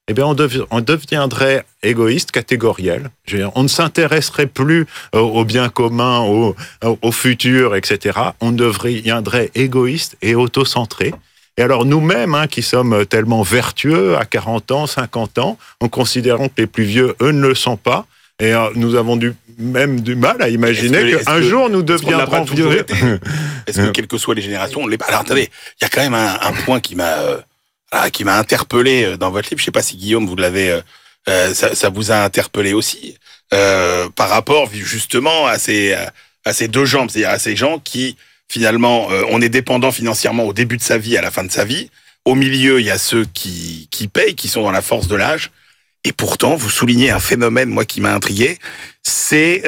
eh bien, on deviendrait égoïste, catégoriel. On ne s'intéresserait plus au bien commun, au futur, etc. On deviendrait égoïste et autocentré. Et alors nous-mêmes, qui sommes tellement vertueux à 40 ans, 50 ans, en considérant que les plus vieux, eux, ne le sont pas. Et nous avons même du mal à imaginer qu'un jour nous deviendrons vieux. Est-ce que, quelles que soient les générations, on l'est pas? Alors attendez, il y a quand même un point qui m'a interpellé dans votre livre. Je sais pas si Guillaume, vous l'avez, ça vous a interpellé aussi, par rapport justement à ces deux jambes, c'est-à-dire à ces gens qui finalement, on est dépendant financièrement au début de sa vie, à la fin de sa vie. Au milieu, il y a ceux qui payent, qui sont dans la force de l'âge. Et pourtant, vous soulignez un phénomène, moi, qui m'a intrigué, c'est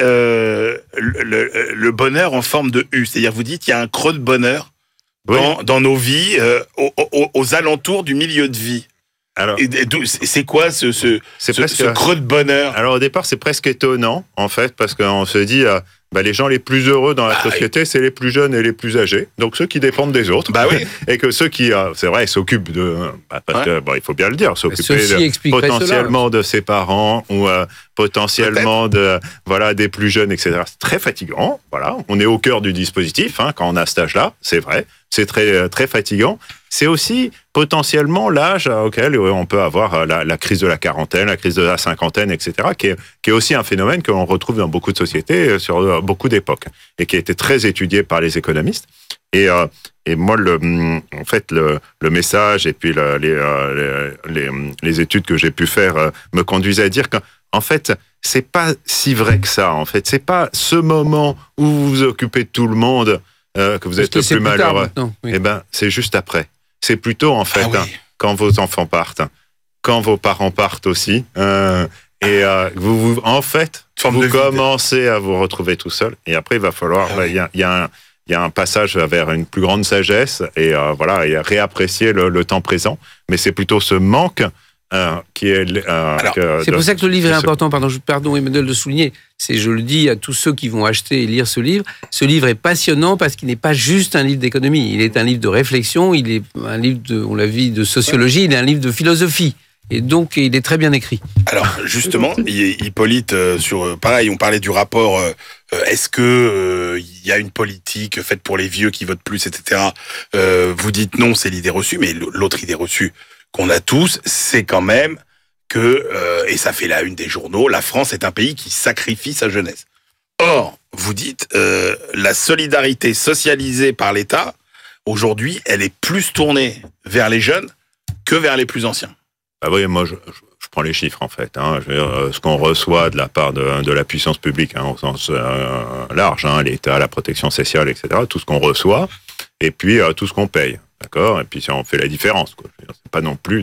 le bonheur en forme de U. C'est-à-dire, vous dites, il y a un creux de bonheur dans nos vies, aux alentours du milieu de vie. Alors, c'est quoi ce creux de bonheur? Alors, au départ, c'est presque étonnant, en fait, parce qu'on se dit... les gens les plus heureux dans la société, c'est les plus jeunes et les plus âgés. Donc ceux qui dépendent des autres. Oui. Et que ceux qui, c'est vrai, s'occupent de... parce que, il faut bien le dire, s'occuper potentiellement de ses parents ou potentiellement des plus jeunes, etc. C'est très fatigant. Voilà, on est au cœur du dispositif quand on a cet âge-là, c'est vrai. C'est très, très fatigant. C'est aussi potentiellement l'âge auquel on peut avoir la crise de la quarantaine, la crise de la cinquantaine, etc., qui est aussi un phénomène que l'on retrouve dans beaucoup de sociétés sur beaucoup d'époques et qui a été très étudié par les économistes. Et moi, le message et puis les études que j'ai pu faire me conduisent à dire qu'en fait, c'est pas si vrai que ça. En fait, c'est pas ce moment où vous vous occupez de tout le monde que vous êtes le plus malheureux. Oui. Eh ben, c'est juste après. C'est plutôt, en fait, quand vos enfants partent, quand vos parents partent aussi, vous commencez à vous retrouver tout seul. Et après, il va falloir... Il y a un passage vers une plus grande sagesse et réapprécier le temps présent. Mais c'est plutôt ce manque qui est... c'est pour ça que le livre est important. Pardon, Emmanuel, de souligner. Je le dis à tous ceux qui vont acheter et lire ce livre. Ce livre est passionnant parce qu'il n'est pas juste un livre d'économie. Il est un livre de réflexion. Il est un livre on l'a vu, de sociologie. Il est un livre de philosophie. Et donc, il est très bien écrit. Alors, justement, Hippolyte, pareil, on parlait du rapport. Est-ce que il y a une politique faite pour les vieux qui votent plus, etc. Vous dites non, c'est l'idée reçue, mais l'autre idée reçue qu'on a tous, c'est quand même que, et ça fait la une des journaux, la France est un pays qui sacrifie sa jeunesse. Or, vous dites, la solidarité socialisée par l'État, aujourd'hui, elle est plus tournée vers les jeunes que vers les plus anciens. Oui, moi, je prends les chiffres, en fait. Je veux dire, ce qu'on reçoit de la part de la puissance publique, au sens large, l'État, la protection sociale, etc., tout ce qu'on reçoit, et puis tout ce qu'on paye. D'accord? Et puis, si on fait la différence, quoi. C'est pas non plus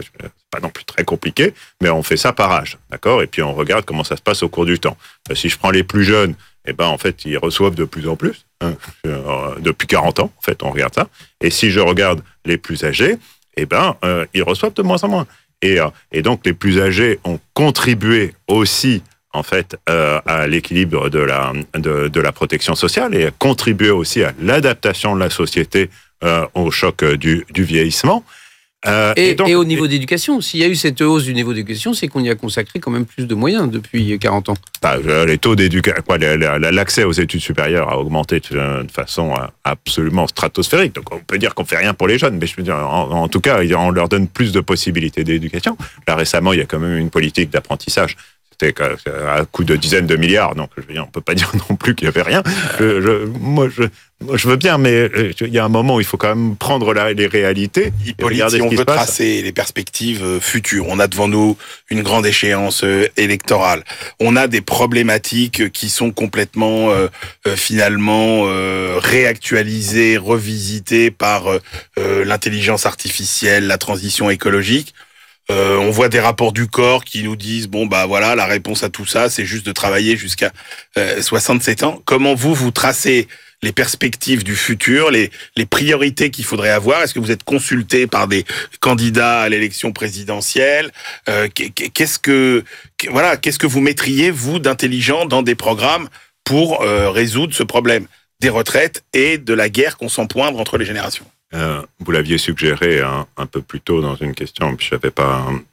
très compliqué, mais on fait ça par âge. D'accord? Et puis, on regarde comment ça se passe au cours du temps. Si je prends les plus jeunes, en fait, ils reçoivent de plus en plus. Depuis 40 ans, en fait, on regarde ça. Et si je regarde les plus âgés, ils reçoivent de moins en moins. Et donc, les plus âgés ont contribué aussi, en fait, à l'équilibre de la protection sociale et contribué aussi à l'adaptation de la société au choc du vieillissement. Et au niveau d'éducation, s'il y a eu cette hausse du niveau d'éducation, c'est qu'on y a consacré quand même plus de moyens depuis 40 ans. Les taux d'éducation, l'accès aux études supérieures a augmenté de façon absolument stratosphérique. Donc on peut dire qu'on fait rien pour les jeunes, mais je veux dire, en tout cas, on leur donne plus de possibilités d'éducation. Là récemment, il y a quand même une politique d'apprentissage. C'était à coût de dizaines de milliards, donc je veux dire, on peut pas dire non plus qu'il y avait rien. Moi, je veux bien, mais il y a un moment où il faut quand même prendre les réalités. Hippolyte, si on veut tracer les perspectives futures, on a devant nous une grande échéance électorale. On a des problématiques qui sont complètement, finalement, réactualisées, revisitées par l'intelligence artificielle, la transition écologique. On voit des rapports du corps qui nous disent la réponse à tout ça, c'est juste de travailler jusqu'à 67 ans. Comment vous tracez les perspectives du futur, les priorités qu'il faudrait avoir? Est-ce que vous êtes consulté par des candidats à l'élection présidentielle? Qu'est-ce que vous mettriez, vous, d'intelligent dans des programmes pour résoudre ce problème des retraites et de la guerre qu'on sent poindre entre les générations? Vous l'aviez suggéré un peu plus tôt dans une question, puis je n'avais pas